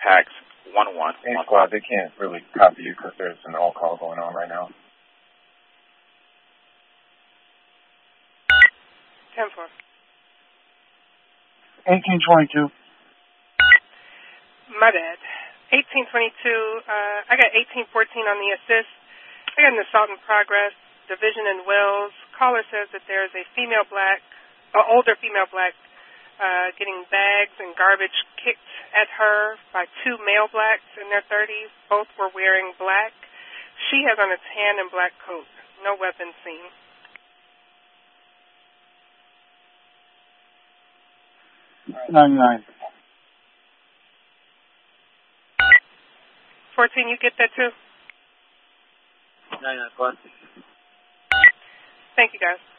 tax 11. Hey, squad, they can't really copy you because there's an all call going on right now. 10-4. 1822. My bad. 1822. I got 1814 on the assist. I got an assault in progress. Division in Wells. Caller says that there's a older female black, getting bags and garbage kicked at her by two male blacks in their 30s. Both were wearing black. She has on a tan and black coat. No weapons seen. $99. 14, you get that too? 99, squad. Thank you, guys.